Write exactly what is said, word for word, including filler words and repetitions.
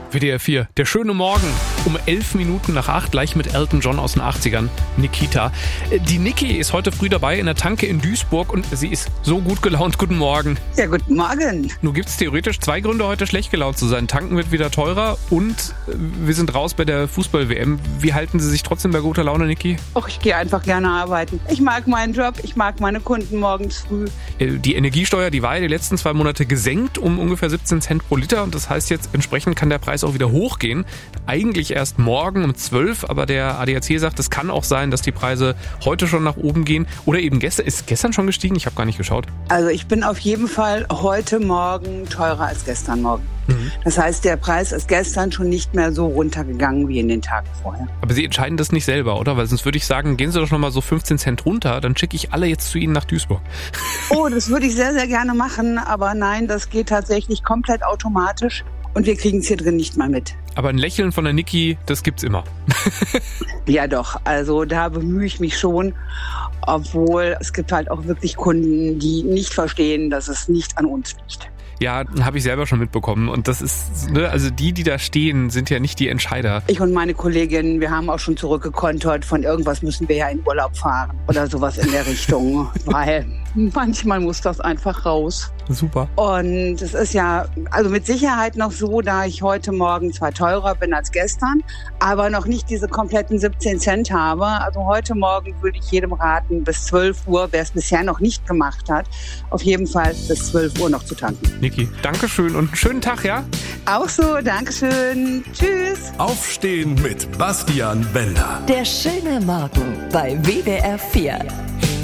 W D R vier, der schöne Morgen um elf Minuten nach acht, gleich mit Elton John aus den achtzigern, Nikita. Die Niki ist heute früh dabei in der Tanke in Duisburg und sie ist so gut gelaunt. Guten Morgen. Ja, guten Morgen. Nun gibt es theoretisch zwei Gründe, heute schlecht gelaunt zu sein. Tanken wird wieder teurer und wir sind raus bei der Fußball-W M. Wie halten Sie sich trotzdem bei guter Laune, Niki? Och, ich gehe einfach gerne arbeiten. Ich mag meinen Job, ich mag meine Kunden morgens früh. Die Energiesteuer, die war ja die letzten zwei Monate gesenkt um ungefähr siebzehn Cent pro Liter und das heißt jetzt, entsprechend kann der Preis auch wieder hochgehen. Eigentlich erst morgen um zwölf, aber der A D A C sagt, es kann auch sein, dass die Preise heute schon nach oben gehen oder eben gestern. Ist gestern schon gestiegen? Ich habe gar nicht geschaut. Also ich bin auf jeden Fall heute Morgen teurer als gestern Morgen. Mhm. Das heißt, der Preis ist gestern schon nicht mehr so runtergegangen wie in den Tagen vorher. Aber Sie entscheiden das nicht selber, oder? Weil sonst würde ich sagen, gehen Sie doch noch mal so fünfzehn Cent runter, dann schicke ich alle jetzt zu Ihnen nach Duisburg. Oh, das würde ich sehr, sehr gerne machen, aber nein, das geht tatsächlich komplett automatisch. Und wir kriegen es hier drin nicht mal mit. Aber ein Lächeln von der Niki, das gibt's immer. Ja doch, also da bemühe ich mich schon. Obwohl es gibt halt auch wirklich Kunden, die nicht verstehen, dass es nicht an uns liegt. Ja, habe ich selber schon mitbekommen. Und das ist, ne, also die, die da stehen, sind ja nicht die Entscheider. Ich und meine Kollegin, wir haben auch schon zurückgekontert, von irgendwas müssen wir ja in Urlaub fahren oder sowas in der Richtung, weil manchmal muss das einfach raus. Super. Und es ist ja also mit Sicherheit noch so, da ich heute Morgen zwar teurer bin als gestern, aber noch nicht diese kompletten siebzehn Cent habe. Also heute Morgen würde ich jedem raten, bis zwölf Uhr, wer es bisher noch nicht gemacht hat, auf jeden Fall bis zwölf Uhr noch zu tanken. Niki, Dankeschön und einen schönen Tag, ja? Auch so, Dankeschön. Tschüss. Aufstehen mit Bastian Bender. Der schöne Morgen bei W D R vier.